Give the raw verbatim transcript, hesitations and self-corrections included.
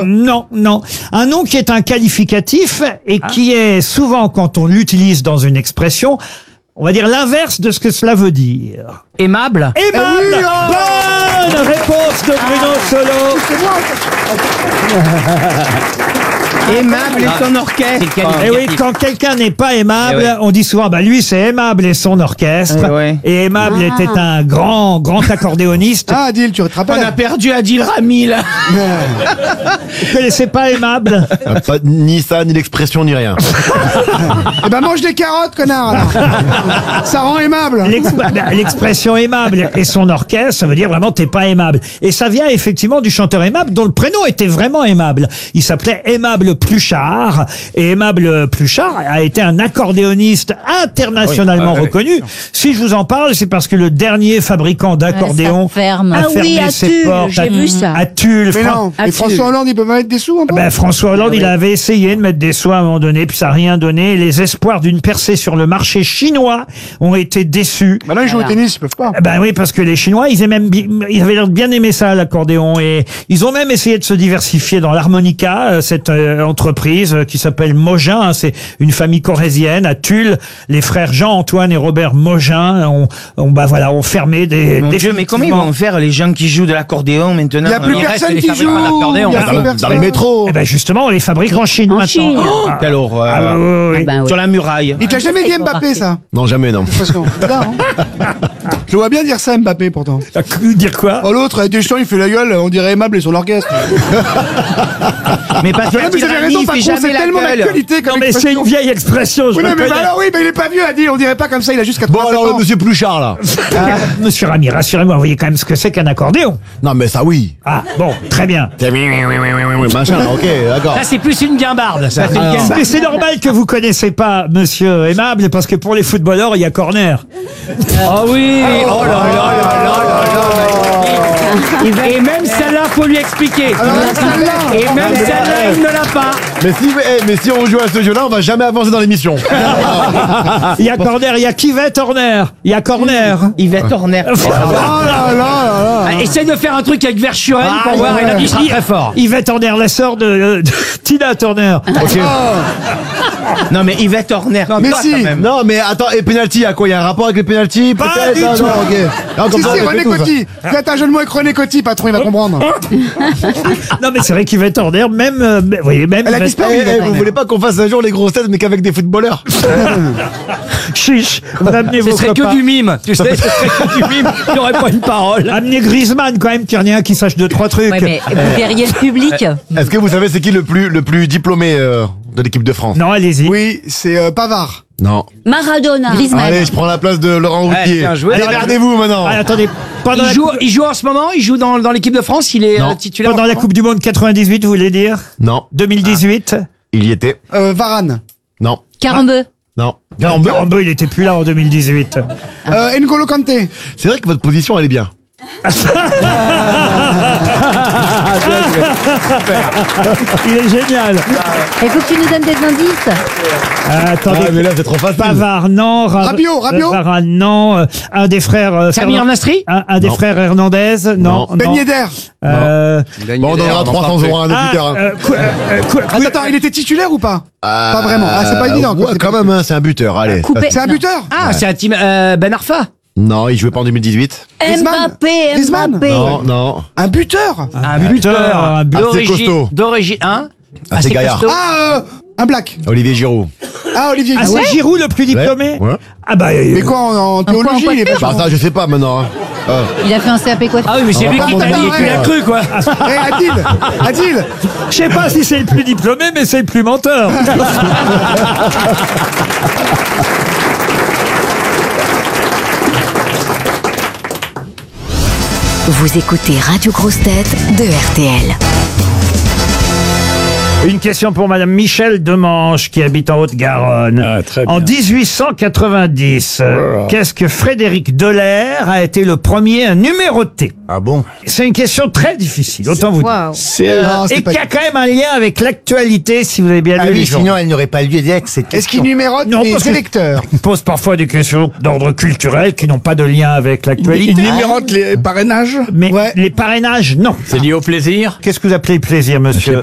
Amoureux. Non, non. Un nom qui est un qualificatif et Ah. qui est souvent, quand on l'utilise dans une expression, on va dire l'inverse de ce que cela veut dire. Aimable. Aimable. Eh oui, oh. Bonne réponse de Bruno Solo. Aimable et son orchestre. Et oui, quand quelqu'un n'est pas aimable, Eh oui. on dit souvent, bah lui c'est aimable et son orchestre. Eh ouais. Et aimable était un grand, grand accordéoniste. Ah, Adil, tu te On a rappelles? perdu Adil Rami, là. Vous connaissez pas aimable? Euh, pas ni ça, ni l'expression, ni rien. Eh ben, mange des carottes, connard, alors. Ça rend aimable. L'ex- bah, L'expression aimable et son orchestre, ça veut dire vraiment t'es pas aimable. Et ça vient effectivement du chanteur Aimable, dont le prénom était vraiment Aimable. Il s'appelait Aimable Pluchart. Et Aimable Pluchart a été un accordéoniste internationalement Ah oui, ah oui, reconnu. Si je vous en parle, c'est parce que le dernier fabricant d'accordéons Ouais, ça ferme. a Ah fermé oui, à ses Tulle, portes. j'ai à, vu ça. à Tulle. Mais Fran- non. Ah, Et tu- François Hollande, il peut pas mettre des sous, un peu? Ben, François Hollande, il avait essayé de mettre des sous à un moment donné, puis ça n'a rien donné. Les espoirs d'une percée sur le marché chinois ont été déçus. Maintenant, ils jouent au tennis, ils peuvent pas. Ben oui, parce que les Chinois, ils, aimaient, bi- ils avaient l'air de bien aimé ça, l'accordéon. Et ils ont même essayé de se diversifier dans l'harmonica, euh, cette euh, entreprise euh, qui s'appelle Mogin. Hein, c'est une famille corrézienne. À Tulle, les frères Jean-Antoine et Robert Mogin ont, ont, bah voilà, ont fermé des... Mon Dieu, mais comment ils vont faire les gens qui jouent de l'accordéon maintenant? Il y a plus Il reste personne les qui fabricants joue. d'accordéon. Il y a Dans plus le, personne. dans le métro. Eh ben justement, on les fabrique en Chine En maintenant. Chine. Ah, Quelle horreur. ah, oui, oui, oui. Ah ben oui. Sur la muraille. Il t'a jamais dit Mbappé, ça? Non, jamais, non. Parce que, bizarre, hein. Je le vois bien dire ça, Mbappé, pourtant. T'as cru dire quoi? Oh, l'autre, avec des chiens, il fait la gueule, on dirait aimable et son orchestre. Mais parce que Ah, mais vous avez Adil raison, Rami, par il contre, fait c'est jamais tellement la gueule. d'actualité comme Non mais c'est expression. une vieille expression, je Oui, non, mais reconnais. bah alors, oui, mais il est pas vieux, Adil, on dirait pas comme ça, il a juste Bon, quatre-vingt-sept alors, ans. monsieur Pluchart, là. Ah, Monsieur Rami, rassurez-moi, vous voyez quand même ce que c'est qu'un accordéon. Non, mais ça, oui. Ah, bon, très bien. Machin, ok, d'accord. Ça, c'est plus une guimbarde. Ça, c'est une Alors. guimbarde. Mais c'est normal que vous connaissez pas Monsieur Aimable, parce que pour les footballeurs, il y a corner. Ah oui. Oh là là là là là là. Et même celle-là, faut lui expliquer. Et même celle-là, il ne l'a pas. Mais si, eh, mais si on joue à ce jeu-là, on va jamais avancer dans l'émission. Il y a corner, il y a Kivet Horner. Il y a corner. Yvette Horner. Oh là là là là. Ah, essaye de faire un truc avec Verschuren Ah, pour voir. ouais. Il a dit il sera très fort. Yvette Horner, la sœur de, de Tina Turner. Non, mais Yvette Horner. Mais toi, si. quand même. Non, mais attends, et penalty, il y a quoi? Il y a un rapport avec les penalty? Pas Peut-être? du Ah, tout. non, ok. Ah, comme Si, ça, si, on René fait tout, ça. Coty. Faites un jeu de mots avec René Coty, patron, il va comprendre. Non, mais c'est vrai qu'Yvette Horner, même, euh, vous voyez, même. Elle a Yvette- disparu. Eh, eh, vous voulez pas qu'on fasse un jour les grosses têtes, mais qu'avec des footballeurs? Chiche, vous amenez Ce vos serait copains. que du mime. Tu sais, ce serait que du mime. Il n'y aurait pas une parole. Amenez Griezmann, quand même, qu'il y en ait un qui sache deux, trois trucs. Ouais, mais vous verriez le public. Est-ce que vous savez c'est qui le plus, le plus diplômé euh, de l'équipe de France? Non, allez-y. Oui, c'est euh, Pavard. Non. Maradona. Griezmann. Allez, je prends la place de Laurent Ouais, Ruquier. bien joué. Allez, regardez-vous maintenant. Ah, attendez, pendant, Il la, joue, coupe, il joue en ce moment. Il joue dans, dans l'équipe de France. Il est Non. euh, titulaire. pendant en la ce moment Coupe du Monde quatre-vingt-dix-huit, vous voulez dire? Non. deux mille dix-huit? Il y était. Euh, Varane. Non. Carambeu. Non. Garambeu, il était plus là en deux mille dix-huit. Euh, N'Golo Kanté. C'est vrai que votre position, elle est bien. Il est génial. Il faut que tu nous donnes des indices. Ah, attendez. Ah, mais là, c'est trop facile. Pavard, non. Ra- Rabiot, Rabiot. euh, Varane, non. Euh, Un des frères. euh, Samir Fernand- Nasri. Un, un des Non. frères Hernandez, non. Non. non. Ben Yedder. Euh, Bon, on donnera trois cents euros à un ah, auditeur. hein. euh, quoi- euh, quoi- Attends, attends, il était titulaire ou pas? Pas vraiment. Ah, c'est pas évident. quoi. Ouais, C'est quand pas- même, hein, c'est un buteur. Allez. Coupé. C'est un buteur. Ah, c'est un team euh, Ben Arfa. Non, il jouait pas en deux mille dix-huit. Griezmann. Mbappé. Griezmann. Mbappé. Non, non. Un buteur. Un buteur, un buteur. Assez costaud. D'origine. D'origine. Hein Assez gaillard. costaud. Ah, euh, un black. Olivier Giroud. Ah, Olivier Ah, Giroud. c'est Giroud le plus diplômé? Ouais. Ah, bah. euh, Mais quoi, en, en théologie, quoi, il est quoi, pas Bah, ça, je sais pas maintenant. hein. Euh, Il a fait un C A P coiffure. Ah oui, mais c'est On lui va qui pas t'a monter dit. dans Tu le l'as ouais. cru, quoi. Eh, Adil, Adil. Je sais pas si c'est le plus diplômé, mais c'est le plus menteur. Vous écoutez Radio Grosse Tête de R T L. Une question pour Madame Michel Demange qui habite en Haute-Garonne. Ah, très bien. En dix-huit cent quatre-vingt-dix, euh, qu'est-ce que Frédéric Delair a été le premier à numéroter? Ah bon? C'est une question très difficile, autant vous dire. Waouh. C'est Non, c'est Et pas- qui a quand même un lien avec l'actualité, si vous avez bien Ah lu les oui, journaux. sinon elle n'aurait pas lieu d'être cette Est-ce qu'il question. numérote Non, parce les que- électeurs? On pose parfois des questions d'ordre culturel qui n'ont pas de lien avec Il l'actualité. numérote les parrainages. Mais Ouais. les parrainages, non. C'est lié au plaisir. Qu'est-ce que vous appelez plaisir, monsieur?